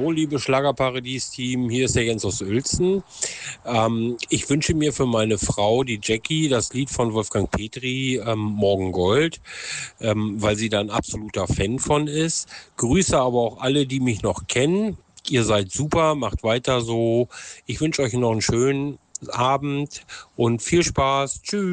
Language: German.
Hallo, liebe Schlagerparadies-Team, hier ist der Jens aus Uelzen. Ich wünsche mir für meine Frau, die Jackie, das Lied von Wolfgang Petri, Morgen Gold, weil sie da ein absoluter Fan von ist. Grüße aber auch alle, die mich noch kennen. Ihr seid super, macht weiter so. Ich wünsche euch noch einen schönen Abend und viel Spaß. Tschüss.